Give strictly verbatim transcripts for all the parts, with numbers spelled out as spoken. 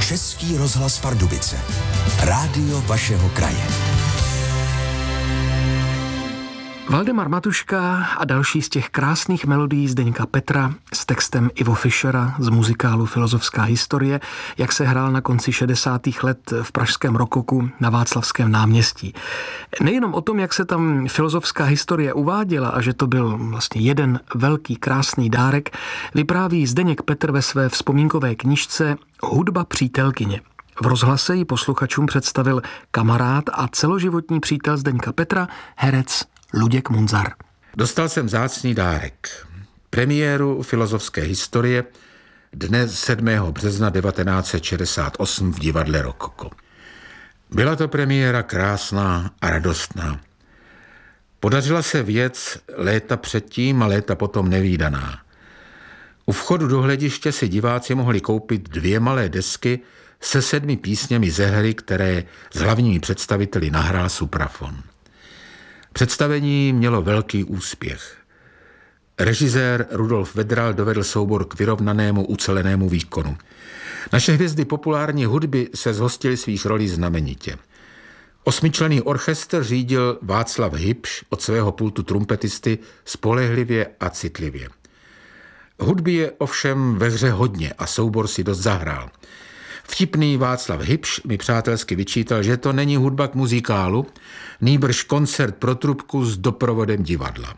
Český rozhlas Pardubice. Rádio vašeho kraje. Valdemar Matuška a další z těch krásných melodií Zdeňka Petra s textem Ivo Fischera z muzikálu Filozofská historie, jak se hrál na konci šedesátých let v pražském rokoku na Václavském náměstí. Nejenom o tom, jak se tam filozofská historie uváděla a že to byl vlastně jeden velký krásný dárek, vypráví Zdeněk Petr ve své vzpomínkové knížce Hudba přítelkyně. V rozhlase ji posluchačům představil kamarád a celoživotní přítel Zdeňka Petra, herec Luděk Munzar. Dostal jsem vzácný dárek. Premiéru filozofské historie dne sedmého března devatenáct set šedesát osm v divadle Rokoko. Byla to premiéra krásná a radostná. Podařila se věc léta předtím a léta potom nevídaná. U vchodu do hlediště si diváci mohli koupit dvě malé desky se sedmi písněmi ze hry, které s hlavními představiteli nahrál Suprafon. Představení mělo velký úspěch. Režisér Rudolf Vedral dovedl soubor k vyrovnanému, ucelenému výkonu. Naše hvězdy populární hudby se zhostily svých rolí znamenitě. Osmičlenný orchestr řídil Václav Hybš od svého pultu trumpetisty spolehlivě a citlivě. Hudby je ovšem ve hře hodně a soubor si dost zahrál. Vtipný Václav Hybš mi přátelsky vyčítal, že to není hudba k muzikálu, nýbrž koncert pro trubku s doprovodem divadla.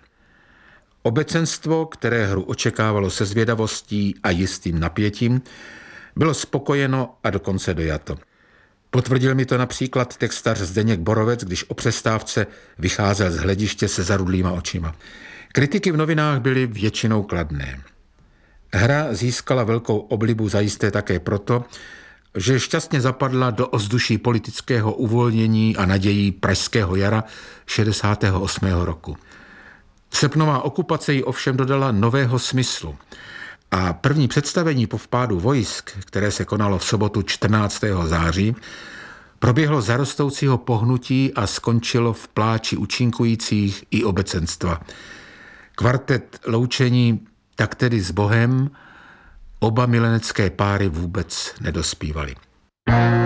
Obecenstvo, které hru očekávalo se zvědavostí a jistým napětím, bylo spokojeno a dokonce dojato. Potvrdil mi to například textař Zdeněk Borovec, když o přestávce vycházel z hlediště se zarudlýma očima. Kritiky v novinách byly většinou kladné. Hra získala velkou oblibu zajisté také proto, že šťastně zapadla do ovzduší politického uvolnění a nadějí pražského jara šedesátého osmého roku. Srpnová okupace ji ovšem dodala nového smyslu a první představení po vpádu vojsk, které se konalo v sobotu čtrnáctého září, proběhlo za rostoucího pohnutí a skončilo v pláči účinkujících i obecenstva. Kvartet loučení Tak tedy s Bohem oba milenecké páry vůbec nedospívaly.